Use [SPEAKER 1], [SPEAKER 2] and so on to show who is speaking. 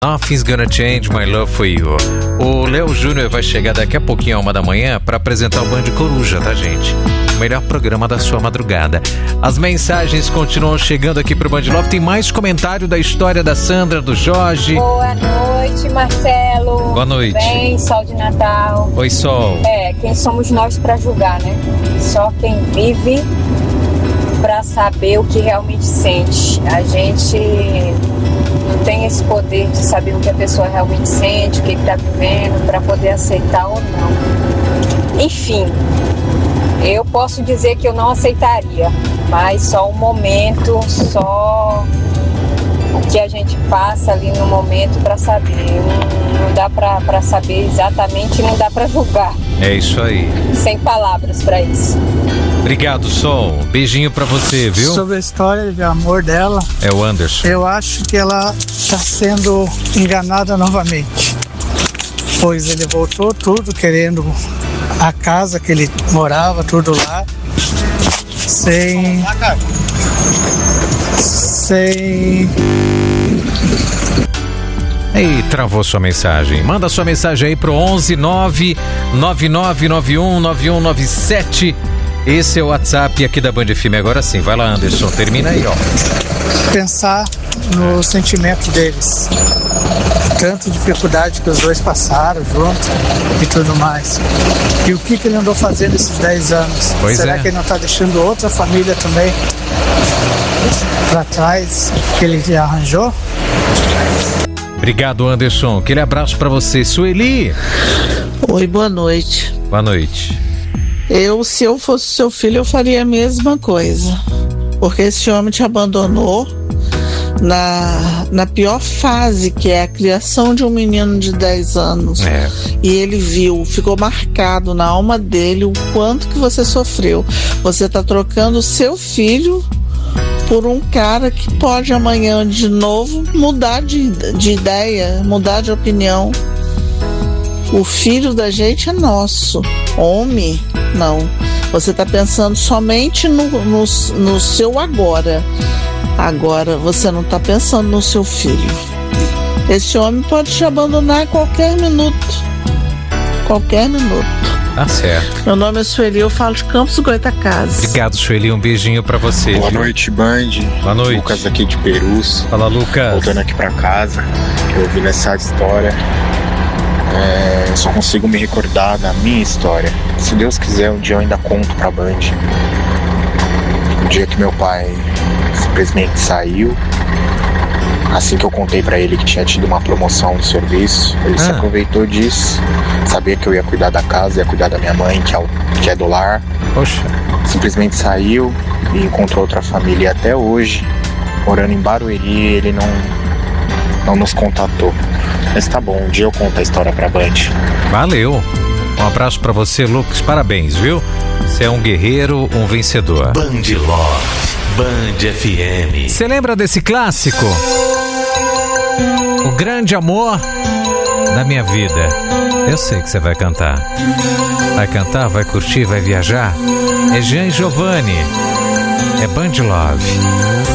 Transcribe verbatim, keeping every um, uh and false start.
[SPEAKER 1] Nothing's Gonna Change My Love For You. O Léo Júnior vai chegar daqui a pouquinho, a uma da manhã, para apresentar o Band Coruja, tá, gente? O melhor programa da sua madrugada. As mensagens continuam chegando aqui pro Band Love. Tem mais comentário da história da Sandra, do Jorge.
[SPEAKER 2] Boa noite, Marcelo.
[SPEAKER 1] Boa noite.
[SPEAKER 2] Tudo bem, Sol de Natal.
[SPEAKER 1] Oi, Sol.
[SPEAKER 2] É, quem somos nós para julgar, né? Só quem vive para saber o que realmente sente. A gente não tem esse poder de saber o que a pessoa realmente sente, o que está vivendo, para poder aceitar ou não. Enfim, eu posso dizer que eu não aceitaria, mas só um momento, só o que a gente passa ali no momento para saber. Não, não dá para saber exatamente, não dá para julgar.
[SPEAKER 1] É isso aí.
[SPEAKER 2] Sem palavras para isso.
[SPEAKER 1] Obrigado, Sol. Beijinho pra você, viu?
[SPEAKER 3] Sobre a história de amor dela,
[SPEAKER 1] é o Anderson.
[SPEAKER 3] Eu acho que ela está sendo enganada novamente, pois ele voltou tudo querendo a casa que ele morava, tudo lá, sem sem
[SPEAKER 1] Ei, travou sua mensagem. Manda sua mensagem aí pro onze nove nove nove nove um nove um nove sete. Esse é o WhatsApp aqui da Band F M. Agora sim, vai lá, Anderson, termina aí, ó.
[SPEAKER 3] Pensar no sentimento deles, tanta dificuldade que os dois passaram juntos e tudo mais. E o que, que ele andou fazendo esses dez anos?
[SPEAKER 1] Pois
[SPEAKER 3] Será
[SPEAKER 1] é.
[SPEAKER 3] que ele não está deixando outra família também para trás que ele já arranjou?
[SPEAKER 1] Obrigado, Anderson. Aquele abraço pra você. Sueli.
[SPEAKER 4] Oi, boa noite.
[SPEAKER 1] Boa noite.
[SPEAKER 4] Eu, se eu fosse seu filho, eu faria a mesma coisa. Porque esse homem te abandonou na, na pior fase, que é a criação de um menino de dez anos.
[SPEAKER 1] É.
[SPEAKER 4] E ele viu, ficou marcado na alma dele o quanto que você sofreu. Você tá trocando o seu filho por um cara que pode amanhã de novo mudar de, de ideia, mudar de opinião. O filho da gente é nosso. Homem, não. Você está pensando somente no, no, no seu agora. Agora você não está pensando no seu filho. Esse homem pode te abandonar a qualquer minuto. Qualquer minuto.
[SPEAKER 1] Tá certo.
[SPEAKER 4] Meu nome é Sueli, eu falo de Campos do Goytacazes.
[SPEAKER 1] Obrigado, Sueli. Um beijinho pra você.
[SPEAKER 5] Boa
[SPEAKER 1] viu?
[SPEAKER 5] noite, Band.
[SPEAKER 1] Boa noite.
[SPEAKER 5] Lucas aqui de Perus.
[SPEAKER 1] Fala, Lucas.
[SPEAKER 5] Voltando aqui pra casa, que eu ouvi nessa história. É, eu só consigo me recordar da minha história. Se Deus quiser, um dia eu ainda conto pra Band. O dia que meu pai simplesmente saiu. Assim que eu contei pra ele que tinha tido uma promoção no serviço, ele ah. se aproveitou disso. Sabia que eu ia cuidar da casa, ia cuidar da minha mãe, que é, o, que é do lar.
[SPEAKER 1] Poxa.
[SPEAKER 5] Simplesmente saiu e encontrou outra família. E até hoje, morando em Barueri, ele não, não nos contatou. Mas tá bom, um dia eu conto a história pra Band.
[SPEAKER 1] Valeu. Um abraço pra você, Lucas. Parabéns, viu? Você é um guerreiro, um vencedor.
[SPEAKER 6] Band Love, Band F M.
[SPEAKER 1] Você lembra desse clássico? O grande amor da minha vida. Eu sei que você vai cantar. Vai cantar, vai curtir, vai viajar. É Jean e Giovanni. É Band Love.